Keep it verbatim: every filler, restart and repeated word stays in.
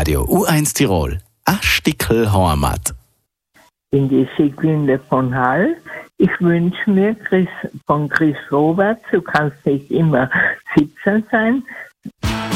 Radio U eins Tirol. A Stickel Heimat. In die Sekunde von Hall. Ich wünsche mir Chris, von Chris Robert, du kannst nicht immer siebzehn sein,